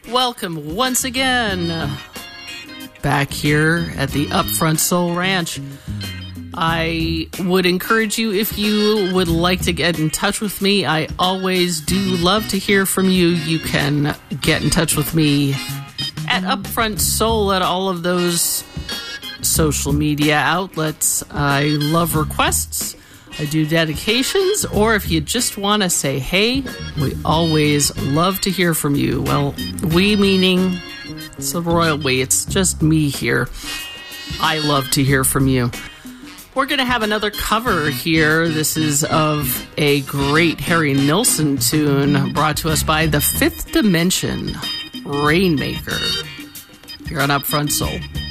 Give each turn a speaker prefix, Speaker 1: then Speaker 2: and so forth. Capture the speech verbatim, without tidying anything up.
Speaker 1: Welcome once again back here at the Upfront Soul Ranch. I would encourage you, if you would like to get in touch with me, I always do love to hear from you. You can get in touch with me at Upfront Soul at all of those social media outlets. I love requests. I do dedications, or if you just want to say, hey, we always love to hear from you. Well, we meaning it's the royal we. It's just me here. I love to hear from you. We're going to have another cover here. This is of a great Harry Nilsson tune brought to us by the Fifth Dimension, Rainmaker. Here on Upfront Soul.